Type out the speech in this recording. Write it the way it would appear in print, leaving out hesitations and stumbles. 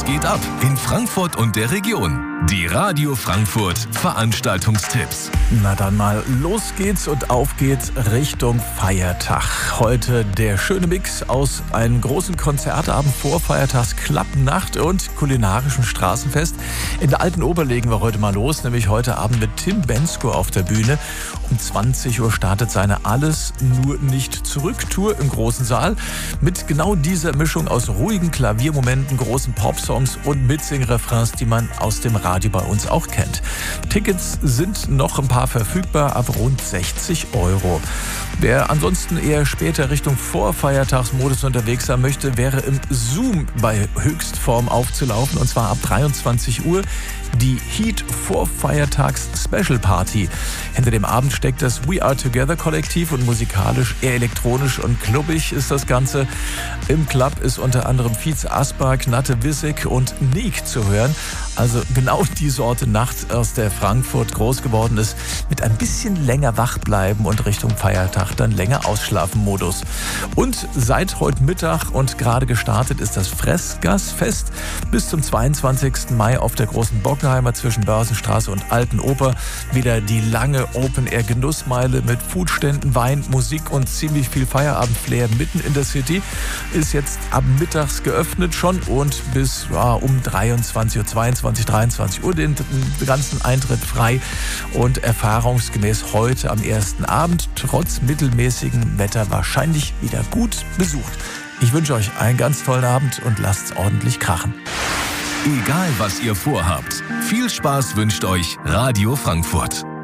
geht ab in Frankfurt und der Region? Die Radio Frankfurt Veranstaltungstipps. Na dann mal, los geht's und auf geht's Richtung Feiertag. Heute der schöne Mix aus einem großen Konzertabend vor Feiertagsklappnacht und kulinarischem Straßenfest. In der Alten Ober legen wir heute mal los, nämlich heute Abend mit Tim Bendzko auf der Bühne. Um 20 Uhr startet seine Alles nur nicht zurück Tour im großen Saal mit genau dieser Mischung aus ruhigen Klaviermomenten, großen Popsongs und Mitsing-Refrains, die man aus dem Radio bei uns auch kennt. Tickets sind noch ein paar verfügbar ab rund 60 €. Wer ansonsten eher später Richtung Vorfeiertagsmodus unterwegs sein möchte, wäre im Zoom bei Höchstform aufzulaufen, und zwar ab 23 Uhr. Die Heat Vorfeiertags Special Party. Hinter dem Abend steckt das We Are Together Kollektiv und musikalisch eher elektronisch und klubbig ist das Ganze. Im Club ist unter anderem Fietz Asbach, Natte Wissig und Nick zu hören. Also genau die Sorte Nacht, aus der Frankfurt groß geworden ist, mit ein bisschen länger wach bleiben und Richtung Feiertag dann länger ausschlafen Modus. Und seit heute Mittag und gerade gestartet ist das Fressgasfest bis zum 22. Mai auf der großen Bockenheimer zwischen Börsenstraße und Alten Oper. Wieder die lange Open-Air-Genussmeile mit Foodständen, Wein, Musik und ziemlich viel Feierabend-Flair mitten in der City. Ist jetzt ab mittags geöffnet schon und bis um 23 Uhr, 22, 23 Uhr den ganzen Eintritt frei und erfahrungsgemäß heute am ersten Abend trotz mittelmäßigem Wetter wahrscheinlich wieder gut besucht. Ich wünsche euch einen ganz tollen Abend und lasst's ordentlich krachen. Egal was ihr vorhabt, viel Spaß wünscht euch Radio Frankfurt.